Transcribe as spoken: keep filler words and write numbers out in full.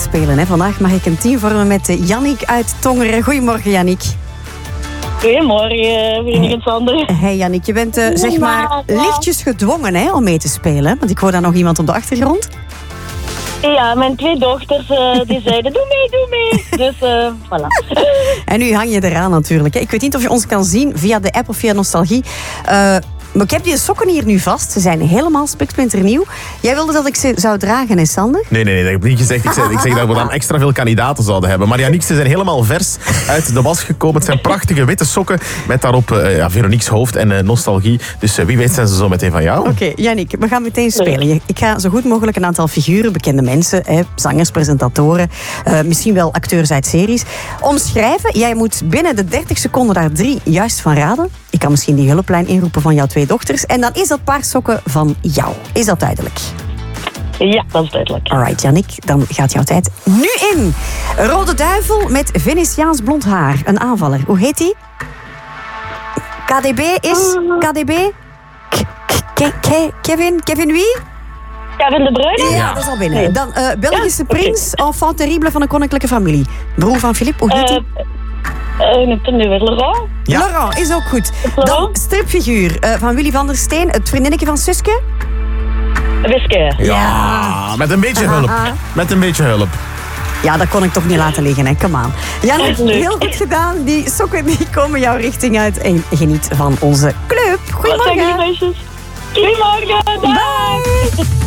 spelen. Hè. Vandaag mag ik een team vormen met Yannick uit Tongeren. Goedemorgen, Yannick. Goedemorgen, Veronique en Sander. Hey Yannick, je bent uh, zeg maar lichtjes gedwongen hè, om mee te spelen. Want ik hoor daar nog iemand op de achtergrond. Ja, mijn twee dochters uh, die zeiden doe mee, doe mee. Dus uh, voilà. En nu hang je eraan natuurlijk. Hè. Ik weet niet of je ons kan zien via de app of via Nostalgie. Uh, Maar ik heb die sokken hier nu vast. Ze zijn helemaal spiksplinternieuw. Jij wilde dat ik ze zou dragen, hè, Sander? Nee, nee, nee, dat heb ik niet gezegd. Ik zeg, ik zeg dat we dan extra veel kandidaten zouden hebben. Maar Yannick, ze zijn helemaal vers uit de was gekomen. Het zijn prachtige witte sokken met daarop uh, ja, Veronique's hoofd en uh, nostalgie. Dus uh, wie weet zijn ze zo meteen van jou. Oké, okay, Yannick, we gaan meteen spelen. Ik ga zo goed mogelijk een aantal figuren, bekende mensen, hè, zangers, presentatoren, uh, misschien wel acteurs uit series, omschrijven. Jij moet binnen de dertig seconden daar drie juist van raden. Ik kan misschien die hulplijn inroepen van jouw twee dochters. En dan is dat paar sokken van jou. Is dat duidelijk? Ja, dat is duidelijk. Alright, Yannick, dan gaat jouw tijd nu in. Rode duivel met Venetiaans blond haar. Een aanvaller. Hoe heet die? K D B is... K D B? Kevin? Kevin wie? Kevin De Bruyne? Ja, dat is al binnen. Dan uh, Belgische prins, enfant terrible van een koninklijke familie. Broer van Philippe, hoe heet die? Uh, ik ben nu weer Laurent. Ja. Laurent is ook goed. Dan stripfiguur uh, van Willy van der Steen. Het vriendinnetje van Suske. Wiske. Ja, ja, met een beetje hulp. Met een beetje hulp. Ja, dat kon ik toch niet laten liggen, hè. Come on. Yannick, heel goed gedaan. Die sokken die komen jouw richting uit. En geniet van onze club. Goedemorgen. Wat zijn jullie meisjes? Goedemorgen. Bye. Bye.